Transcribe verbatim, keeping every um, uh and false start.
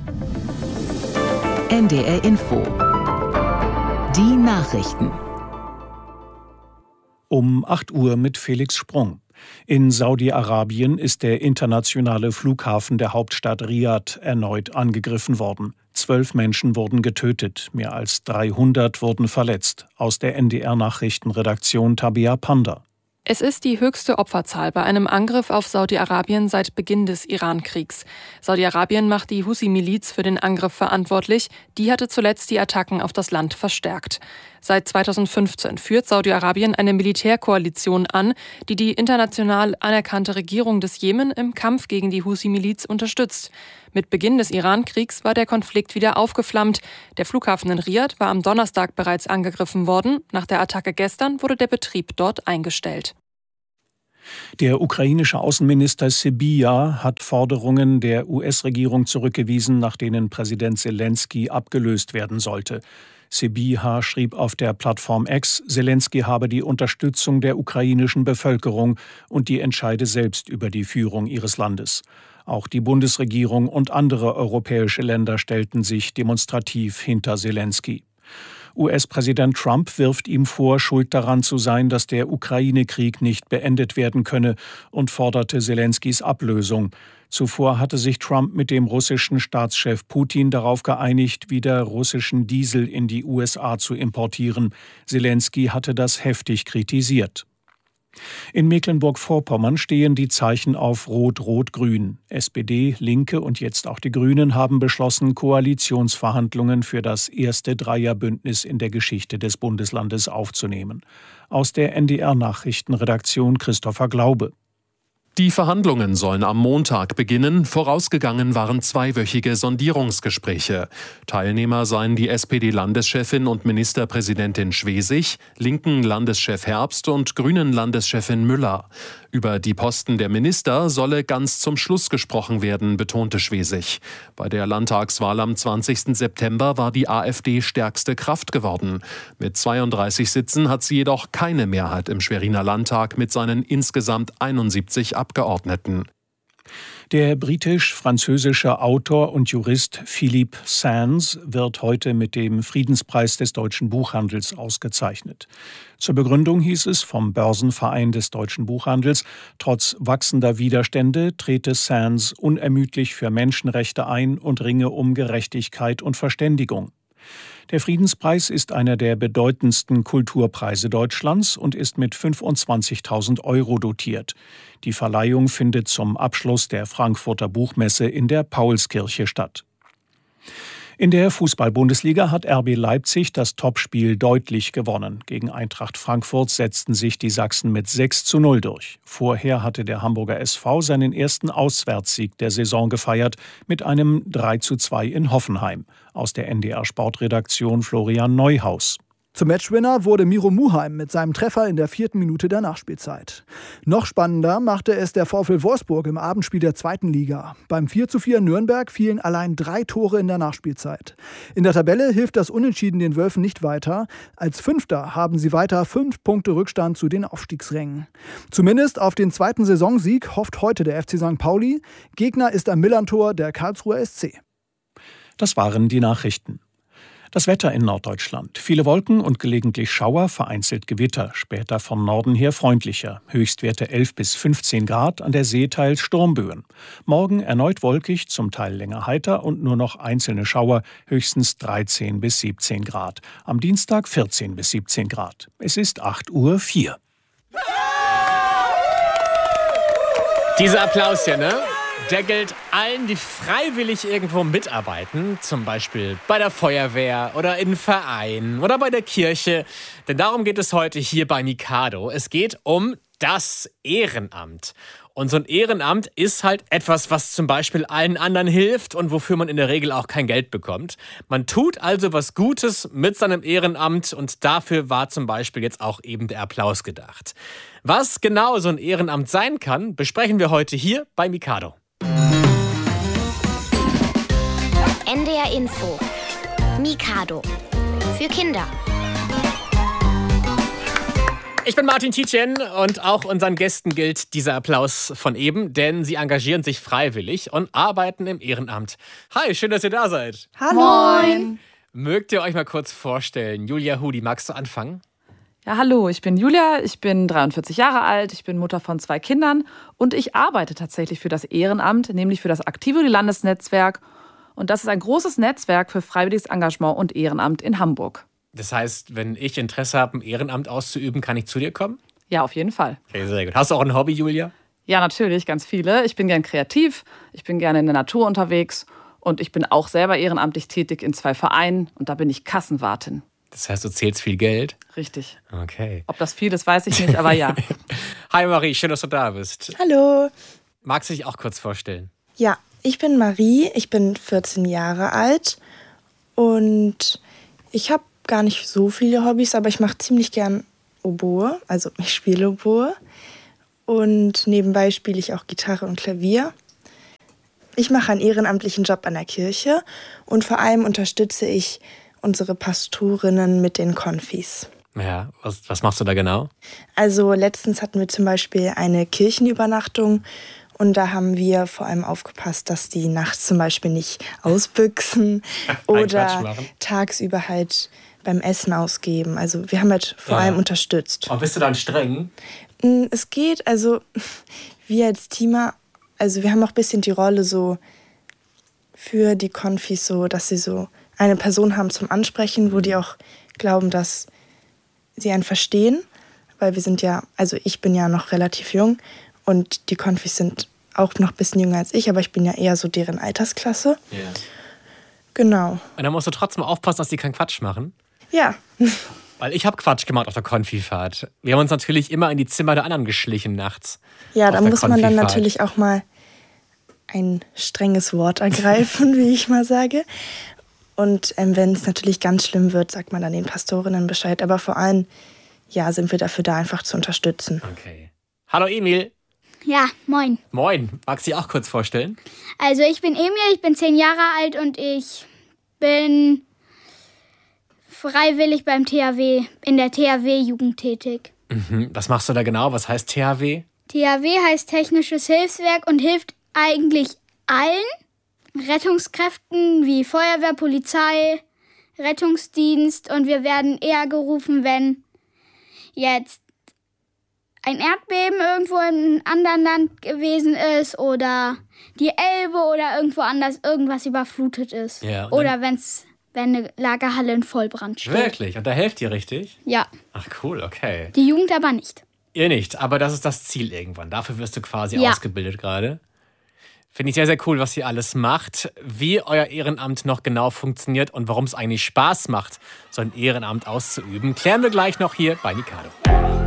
N D R Info. Die Nachrichten. Um acht Uhr mit Felix Sprung. In Saudi-Arabien ist der internationale Flughafen der Hauptstadt Riad erneut angegriffen worden. Zwölf Menschen wurden getötet, mehr als dreihundert wurden verletzt. Aus der N D R-Nachrichtenredaktion Tabea Panda. Es ist die höchste Opferzahl bei einem Angriff auf Saudi-Arabien seit Beginn des Iran-Kriegs. Saudi-Arabien macht die Husi-Miliz für den Angriff verantwortlich. Die hatte zuletzt die Attacken auf das Land verstärkt. Seit zweitausendfünfzehn führt Saudi-Arabien eine Militärkoalition an, die die international anerkannte Regierung des Jemen im Kampf gegen die Husi-Miliz unterstützt. Mit Beginn des Iran-Kriegs war der Konflikt wieder aufgeflammt. Der Flughafen in Riad war am Donnerstag bereits angegriffen worden. Nach der Attacke gestern wurde der Betrieb dort eingestellt. Der ukrainische Außenminister Sybiha hat Forderungen der U S-Regierung zurückgewiesen, nach denen Präsident Selenskyj abgelöst werden sollte. Sybiha schrieb auf der Plattform X, Selenskyj habe die Unterstützung der ukrainischen Bevölkerung und die entscheide selbst über die Führung ihres Landes. Auch die Bundesregierung und andere europäische Länder stellten sich demonstrativ hinter Selenskyj. U S-Präsident Trump wirft ihm vor, schuld daran zu sein, dass der Ukraine-Krieg nicht beendet werden könne und forderte Selenskys Ablösung. Zuvor hatte sich Trump mit dem russischen Staatschef Putin darauf geeinigt, wieder russischen Diesel in die U S A zu importieren. Selenskyj hatte das heftig kritisiert. In Mecklenburg-Vorpommern stehen die Zeichen auf Rot-Rot-Grün. S P D, Linke und jetzt auch die Grünen haben beschlossen, Koalitionsverhandlungen für das erste Dreierbündnis in der Geschichte des Bundeslandes aufzunehmen. Aus der N D R-Nachrichtenredaktion Christopher Glaube. Die Verhandlungen sollen am Montag beginnen. Vorausgegangen waren zweiwöchige Sondierungsgespräche. Teilnehmer seien die S P D-Landeschefin und Ministerpräsidentin Schwesig, linken Landeschef Herbst und grünen Landeschefin Müller. Über die Posten der Minister solle ganz zum Schluss gesprochen werden, betonte Schwesig. Bei der Landtagswahl am zwanzigsten September war die AfD stärkste Kraft geworden. Mit zweiunddreißig Sitzen hat sie jedoch keine Mehrheit im Schweriner Landtag mit seinen insgesamt einundsiebzig Abgeordneten. Der britisch-französische Autor und Jurist Philippe Sands wird heute mit dem Friedenspreis des deutschen Buchhandels ausgezeichnet. Zur Begründung hieß es vom Börsenverein des deutschen Buchhandels, trotz wachsender Widerstände trete Sands unermüdlich für Menschenrechte ein und ringe um Gerechtigkeit und Verständigung. Der Friedenspreis ist einer der bedeutendsten Kulturpreise Deutschlands und ist mit fünfundzwanzigtausend Euro dotiert. Die Verleihung findet zum Abschluss der Frankfurter Buchmesse in der Paulskirche statt. In der Fußball-Bundesliga hat R B Leipzig das Topspiel deutlich gewonnen. Gegen Eintracht Frankfurt setzten sich die Sachsen mit sechs zu null durch. Vorher hatte der Hamburger S V seinen ersten Auswärtssieg der Saison gefeiert mit einem drei zu zwei in Hoffenheim. Aus der N D R-Sportredaktion Florian Neuhaus. Zum Matchwinner wurde Miro Muheim mit seinem Treffer in der vierten Minute der Nachspielzeit. Noch spannender machte es der VfL Wolfsburg im Abendspiel der zweiten Liga. Beim vier zu vier in Nürnberg fielen allein drei Tore in der Nachspielzeit. In der Tabelle hilft das Unentschieden den Wölfen nicht weiter. Als Fünfter haben sie weiter fünf Punkte Rückstand zu den Aufstiegsrängen. Zumindest auf den zweiten Saisonsieg hofft heute der F C Sankt Pauli. Gegner ist am Millerntor der Karlsruher S C. Das waren die Nachrichten. Das Wetter in Norddeutschland. Viele Wolken und gelegentlich Schauer, vereinzelt Gewitter. Später von Norden her freundlicher. Höchstwerte elf bis fünfzehn Grad, an der See teils Sturmböen. Morgen erneut wolkig, zum Teil länger heiter und nur noch einzelne Schauer, höchstens dreizehn bis siebzehn Grad. Am Dienstag vierzehn bis siebzehn Grad. Es ist acht Uhr vier. Dieser Applaus hier, ne? Der gilt allen, die freiwillig irgendwo mitarbeiten, zum Beispiel bei der Feuerwehr oder in Vereinen oder bei der Kirche. Denn darum geht es heute hier bei Mikado. Es geht um das Ehrenamt. Und so ein Ehrenamt ist halt etwas, was zum Beispiel allen anderen hilft und wofür man in der Regel auch kein Geld bekommt. Man tut also was Gutes mit seinem Ehrenamt und dafür war zum Beispiel jetzt auch eben der Applaus gedacht. Was genau so ein Ehrenamt sein kann, besprechen wir heute hier bei Mikado. N D R Info. Mikado. Für Kinder. Ich bin Martin Tietjen und auch unseren Gästen gilt dieser Applaus von eben, denn sie engagieren sich freiwillig und arbeiten im Ehrenamt. Hi, schön, dass ihr da seid. Hallo. Moin. Mögt ihr euch mal kurz vorstellen? Julia Hudi, magst du anfangen? Ja, hallo, ich bin Julia, ich bin dreiundvierzig Jahre alt, ich bin Mutter von zwei Kindern und ich arbeite tatsächlich für das Ehrenamt, nämlich für das Aktivo Landesnetzwerk. Und das ist ein großes Netzwerk für freiwilliges Engagement und Ehrenamt in Hamburg. Das heißt, wenn ich Interesse habe, ein Ehrenamt auszuüben, kann ich zu dir kommen? Ja, auf jeden Fall. Okay, sehr gut. Hast du auch ein Hobby, Julia? Ja, natürlich, ganz viele. Ich bin gern kreativ, ich bin gerne in der Natur unterwegs und ich bin auch selber ehrenamtlich tätig in zwei Vereinen und da bin ich Kassenwartin. Das heißt, du zählst viel Geld? Richtig. Okay. Ob das viel ist, weiß ich nicht, aber ja. Hi Marie, schön, dass du da bist. Hallo. Magst du dich auch kurz vorstellen? Ja, ich bin Marie, ich bin vierzehn Jahre alt und ich habe gar nicht so viele Hobbys, aber ich mache ziemlich gern Oboe, also ich spiele Oboe und nebenbei spiele ich auch Gitarre und Klavier. Ich mache einen ehrenamtlichen Job an der Kirche und vor allem unterstütze ich unsere Pastorinnen mit den Konfis. Ja, was, was machst du da genau? Also letztens hatten wir zum Beispiel eine Kirchenübernachtung und da haben wir vor allem aufgepasst, dass die nachts zum Beispiel nicht ausbüchsen oder tagsüber halt beim Essen ausgeben. Also wir haben halt vor ja. allem unterstützt. Und bist du dann streng? Es geht, also wir als Teamer, also wir haben auch ein bisschen die Rolle so für die Konfis so, dass sie so eine Person haben zum Ansprechen, wo die auch glauben, dass sie einen verstehen. Weil wir sind ja, also ich bin ja noch relativ jung und die Konfis sind auch noch ein bisschen jünger als ich, aber ich bin ja eher so deren Altersklasse. Ja. Genau. Und dann musst du trotzdem aufpassen, dass die keinen Quatsch machen. Ja. Weil ich habe Quatsch gemacht auf der Konfifahrt. Wir haben uns natürlich immer in die Zimmer der anderen geschlichen nachts. Ja, da muss man dann natürlich auch mal ein strenges Wort ergreifen, wie ich mal sage. Und ähm, wenn es natürlich ganz schlimm wird, sagt man dann den Pastorinnen Bescheid. Aber vor allem, ja, sind wir dafür da, einfach zu unterstützen. Okay. Hallo Emil. Ja, moin. Moin. Magst du dich auch kurz vorstellen? Also ich bin Emil, ich bin zehn Jahre alt und ich bin freiwillig beim T H W, in der T H W-Jugend tätig. Mhm. Was machst du da genau? Was heißt T H W? T H W heißt Technisches Hilfswerk und hilft eigentlich allen Rettungskräften wie Feuerwehr, Polizei, Rettungsdienst. Und wir werden eher gerufen, wenn jetzt ein Erdbeben irgendwo in einem anderen Land gewesen ist oder die Elbe oder irgendwo anders irgendwas überflutet ist. Ja, oder wenn's, wenn eine Lagerhalle in Vollbrand steht. Wirklich? Und da helft ihr richtig? Ja. Ach cool, okay. Die Jugend aber nicht. Ihr nicht, aber das ist das Ziel irgendwann. Dafür wirst du quasi ja. ausgebildet gerade. Finde ich sehr, sehr cool, was ihr alles macht. Wie euer Ehrenamt noch genau funktioniert und warum es eigentlich Spaß macht, so ein Ehrenamt auszuüben, klären wir gleich noch hier bei Mikado.